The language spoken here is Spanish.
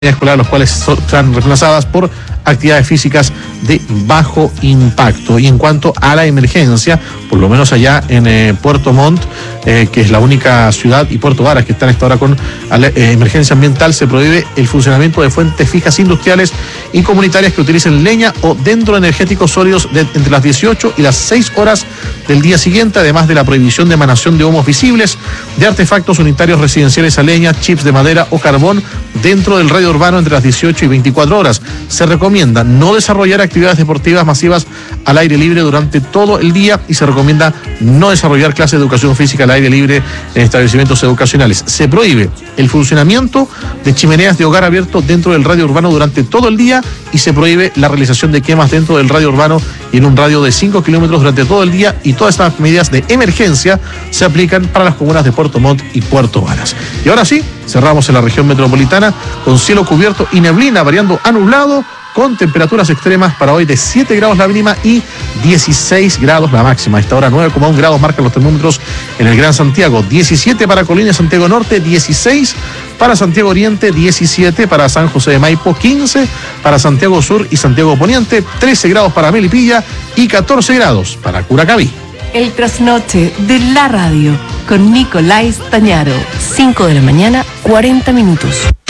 escolar, los cuales están reemplazadas por actividades físicas de bajo impacto. Y en cuanto a la emergencia, por lo menos allá en Puerto Montt, que es la única ciudad, y Puerto Varas, que están a esta hora con emergencia ambiental, se prohíbe el funcionamiento de fuentes fijas industriales y comunitarias que utilicen leña o dendroenergéticos sólidos entre las 18 y las 6 horas del día siguiente, además de la prohibición de emanación de humos visibles, de artefactos unitarios residenciales a leña, chips de madera o carbón dentro del radio urbano entre las 18 y 24 horas. Se recomienda no desarrollar actividades deportivas masivas al aire libre durante todo el día y se recomienda no desarrollar clases de educación física al aire libre en establecimientos educacionales. Se prohíbe el funcionamiento de chimeneas de hogar abierto dentro del radio urbano durante todo el día y se prohíbe la realización de quemas dentro del radio urbano y en un radio de 5 kilómetros durante todo el día, y todas estas medidas de emergencia se aplican para las comunas de Puerto Montt y Puerto Varas. Y ahora sí, cerramos en la región metropolitana con cielo cubierto y neblina variando a nublado, con temperaturas extremas para hoy de 7 grados la mínima y 16 grados la máxima. A esta hora 9,1 grados marcan los termómetros en el Gran Santiago, 17 para Colina y Santiago Norte, 16 para Santiago Oriente, 17 para San José de Maipo, 15 para Santiago Sur y Santiago Poniente, 13 grados para Melipilla y 14 grados para Curacaví. El trasnoche de la radio con Nicolás Tañaro, 5 de la mañana, 40 minutos.